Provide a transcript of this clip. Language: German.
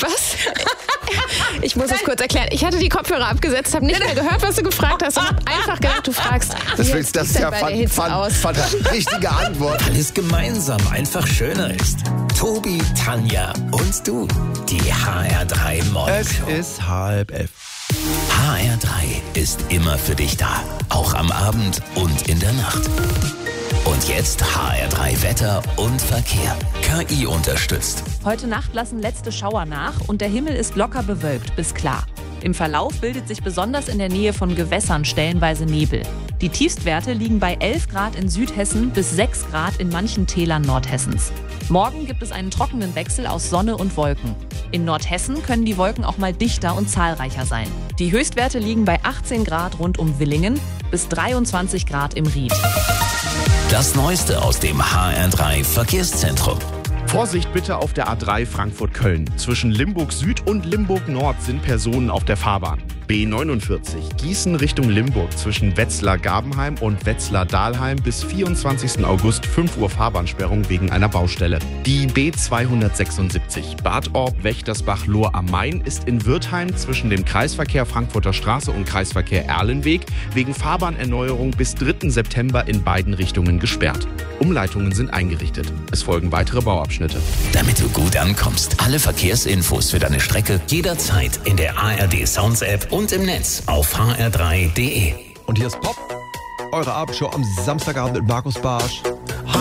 Was? Ich muss es kurz erklären. Ich hatte die Kopfhörer abgesetzt, habe nicht mehr gehört, was du gefragt hast und habe einfach gedacht, du fragst, Das wie ist sieht's denn ja bei der Hitze aus? richtige Antwort. Alles gemeinsam einfach schöner ist. Tobi, Tanja und du. Die HR3 Morning Es Show. ist 10:30. HR3 ist immer für dich da. Auch am Abend und in der Nacht. Und jetzt HR3 Wetter und Verkehr. KI unterstützt. Heute Nacht lassen letzte Schauer nach und der Himmel ist locker bewölkt bis klar. Im Verlauf bildet sich besonders in der Nähe von Gewässern stellenweise Nebel. Die Tiefstwerte liegen bei 11 Grad in Südhessen bis 6 Grad in manchen Tälern Nordhessens. Morgen gibt es einen trockenen Wechsel aus Sonne und Wolken. In Nordhessen können die Wolken auch mal dichter und zahlreicher sein. Die Höchstwerte liegen bei 18 Grad rund um Villingen bis 23 Grad im Ried. Das Neueste aus dem HR3 Verkehrszentrum. Vorsicht bitte auf der A3 Frankfurt-Köln. Zwischen Limburg Süd und Limburg Nord sind Personen auf der Fahrbahn. B49 Gießen Richtung Limburg zwischen Wetzlar-Gabenheim und Wetzlar-Dahlheim bis 24. August 5 Uhr Fahrbahnsperrung wegen einer Baustelle. Die B276 Bad Orb-Wächtersbach-Lohr am Main ist in Wirtheim zwischen dem Kreisverkehr Frankfurter Straße und Kreisverkehr Erlenweg wegen Fahrbahnerneuerung bis 3. September in beiden Richtungen gesperrt. Umleitungen sind eingerichtet. Es folgen weitere Bauabschnitte. Damit du gut ankommst. Alle Verkehrsinfos für deine Strecke jederzeit in der ARD Sounds App und im Netz auf hr3.de. Und hier ist Pop, eure Abendshow am Samstagabend mit Markus Barsch.